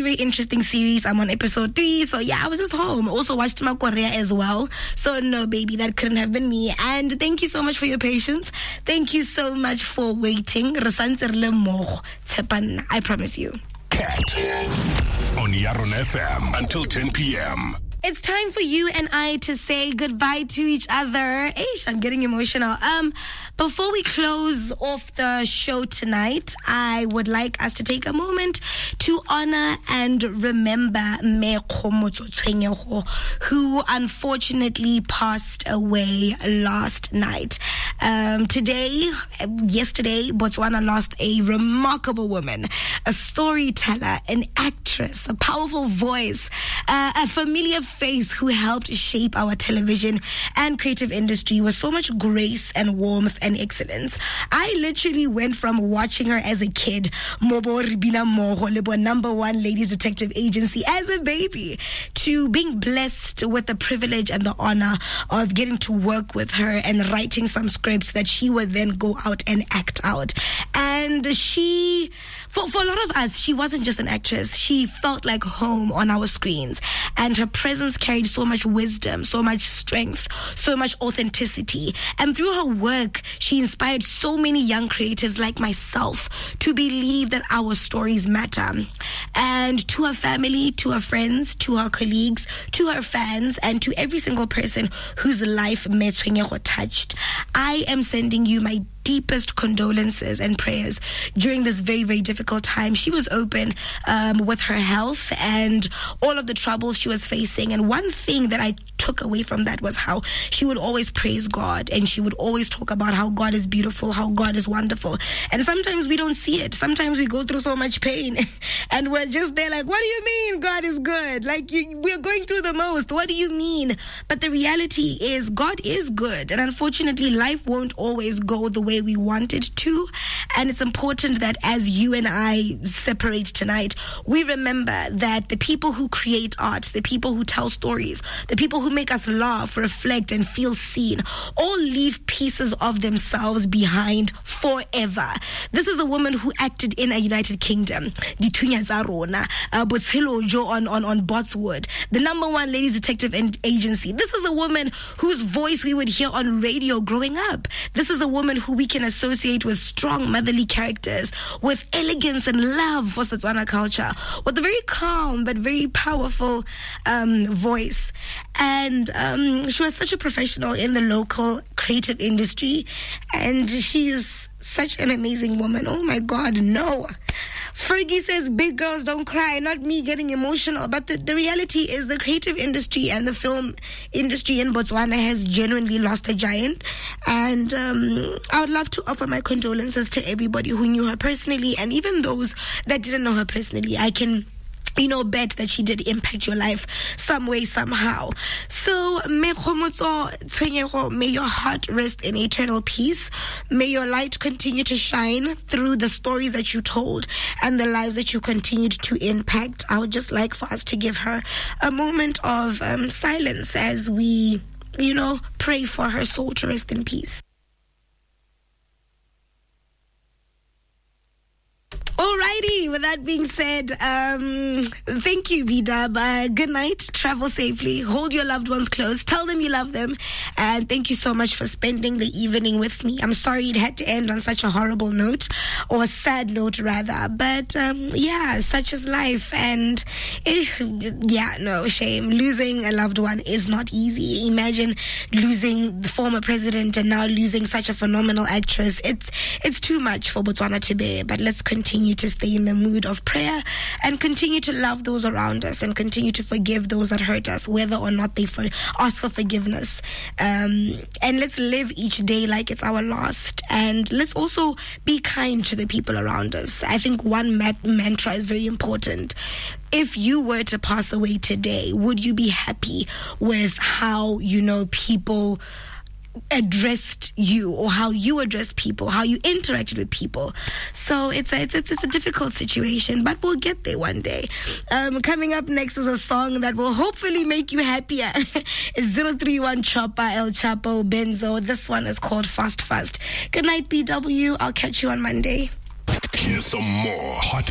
very interesting series. I'm on episode 3. So yeah, I was just home. Also watched my Korea as well. So no, baby, that couldn't have been me. And thank you so much for your patience. Thank you so much for waiting. I promise you. Cat on Yaron FM until 10 p.m. It's time for you and I to say goodbye to each other. Eish, I'm getting emotional. Before we close off the show tonight, I would like us to take a moment to honor and remember Me Khomotso Tshwenyeho, who unfortunately passed away last night. Yesterday, Botswana lost a remarkable woman, a storyteller, an actress, a powerful voice, a familiar face who helped shape our television and creative industry with so much grace and warmth and excellence. I literally went from watching her as a kid, Mobo Ribina Moho, #1 ladies detective agency, as a baby, to being blessed with the privilege and the honor of getting to work with her and writing some scripts that she would then go out and act out. And she, for a lot of us, she wasn't just an actress. She felt like home on our screens. And her presence carried so much wisdom, so much strength, so much authenticity. And through her work, she inspired so many young creatives like myself to believe that our stories matter. And to her family, to her friends, to her colleagues, to her fans, and to every single person whose life Me Tshwenyeho touched, I am sending you my deepest condolences and prayers during this very, very difficult time. She was open with her health and all of the troubles she was facing. And one thing that I took away from that was how she would always praise God, and she would always talk about how God is beautiful, how God is wonderful. And sometimes we don't see it. Sometimes we go through so much pain and we're just there like, what do you mean God is good? Like, we're going through the most. What do you mean? But the reality is God is good. And unfortunately, life won't always go the way we want it to. And it's important that as you and I separate tonight, we remember that the people who create art, the people who tell stories, the people who make us laugh, reflect, and feel seen, all leave pieces of themselves behind forever. This is a woman who acted in a United Kingdom, Dithunya tsa rona, Botshelo Jo on Botswood, the #1 ladies detective agency. This is a woman whose voice we would hear on radio growing up. This is a woman who we can associate with strong motherly characters, with elegance and love for Setswana culture, with a very calm but very powerful voice. And she was such a professional in the local creative industry, and she is such an amazing woman. Oh my God, no. Fergie says big girls don't cry, not me getting emotional. But the reality is the creative industry and the film industry in Botswana has genuinely lost a giant. And I would love to offer my condolences to everybody who knew her personally, and even those that didn't know her personally. I can bet that she did impact your life some way, somehow. So, Me Khomotso Tshwenyeho, may your heart rest in eternal peace. May your light continue to shine through the stories that you told and the lives that you continued to impact. I would just like for us to give her a moment of silence as we, pray for her soul to rest in peace. Alrighty, with that being said, thank you, B-Dub. Good night, travel safely, hold your loved ones close, tell them you love them, and thank you so much for spending the evening with me. I'm sorry it had to end on such a horrible note, or a sad note rather, but such is life, and shame. Losing a loved one is not easy. Imagine losing the former president and now losing such a phenomenal actress. It's too much for Botswana to bear, but let's continue to stay in the mood of prayer and continue to love those around us and continue to forgive those that hurt us, whether or not they ask for forgiveness. And let's live each day like it's our last. And let's also be kind to the people around us. I think one mantra is very important. If you were to pass away today, would you be happy with how, people addressed you, or how you addressed people, how you interacted with people? So it's a difficult situation, but we'll get there one day. Coming up next is a song that will hopefully make you happier. It's 031 Choppa El Chapo Benzo. This one is called Fast Fast. Good night, BW. I'll catch you on Monday. Here's some more hot